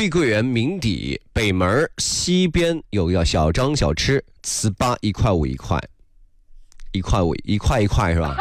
碧桂园名邸北门西边有个叫小张小吃，糍粑1块5一块，1块5一块是吧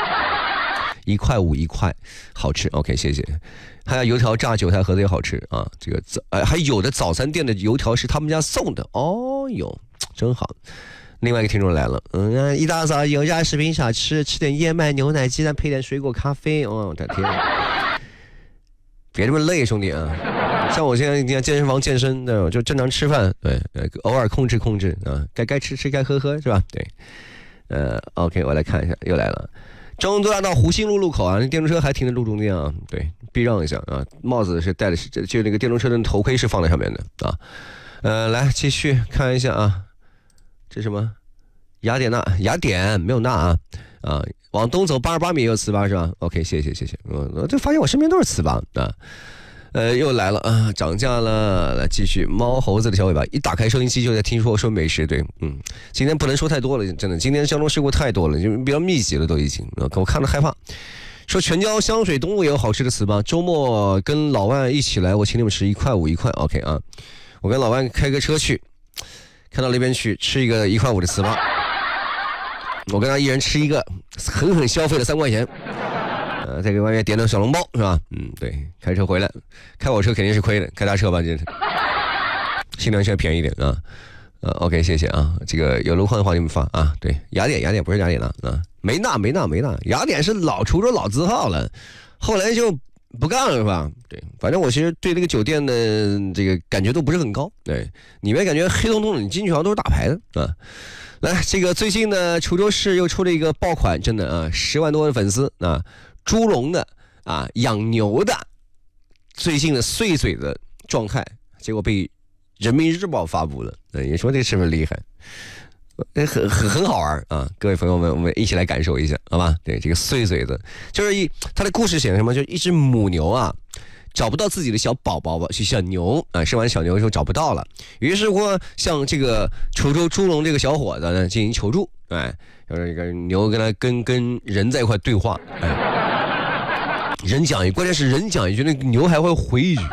？1块5一块，好吃。OK， 谢谢。还有油条炸韭菜盒子也好吃啊。这个还有的早餐店的油条是他们家送的，哦哟，真好。另外一个听众来了，一大早油炸食品小吃，吃点燕麦牛奶鸡蛋配点水果咖啡，我的天，别这么累兄弟啊。像我现在健身房健身，就正常吃饭，对，偶尔控制啊，该吃吃该喝喝是吧？对。OK， 我来看一下，又来了。中都大道湖心路路口啊，那电动车还停在路中间啊，对，避让一下啊。帽子是戴的，就那个电动车的头盔是放在上面的啊。来继续看一下啊，这什么？雅典没有钠啊啊。往东走88米也有糍粑是吧 ？OK， 谢谢。我就发现我身边都是糍粑啊。又来了啊，涨价了，来继续。猫猴子的小尾巴一打开收音机就在听说美食，对，今天不能说太多了，真的，今天交通事故太多了，就比较密集了都已经，我看着害怕。说全椒香水东路也有好吃的糍粑，周末跟老万一起来，我请你们吃1块5一块 ，OK 啊，我跟老万开个车去，看到那边去吃一个1块5的糍粑，我跟他一人吃一个，狠消费了3块钱。再给外面点点小笼包是吧？对，开车回来，开我车肯定是亏的，开他车吧，这是新能源便宜一点啊。OK， 谢谢啊。这个有路况的话你们发啊。对，雅典不是雅典了啊，没钠，雅典是老滁州老字号了，后来就不干了是吧？对，反正我其实对这个酒店的这个感觉都不是很高，对，里面感觉黑彤彤的，你进去好像都是大牌的啊。来，这个最近呢，滁州市又出了一个爆款，真的啊，10万多的粉丝啊。猪笼的啊，养牛的，最近的碎嘴的状态，结果被人民日报发布了。你说这是不是厉害？很好玩啊！各位朋友们，我们一起来感受一下，好吧？对，这个碎嘴的，就是他的故事写什么？就一只母牛啊，找不到自己的小宝宝吧，小牛啊，生完小牛的时候找不到了，于是乎向这个滁州猪笼这个小伙子呢进行求助，就是这个牛跟他跟人在一块对话，人讲关键是人讲一句，那个牛还会回一句，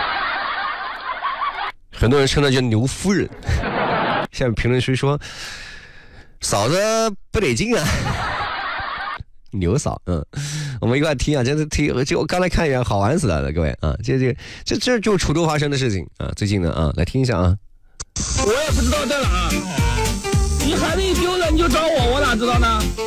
很多人称他叫牛夫人。下面评论区说：“嫂子不得劲啊，牛嫂。”我们一块听啊，真的听，就我刚才看一眼，好玩死了，各位啊，这就是滁州发生的事情啊，最近的啊，来听一下啊。 我也不知道在哪，你孩子一丢了你就找我，我哪知道呢？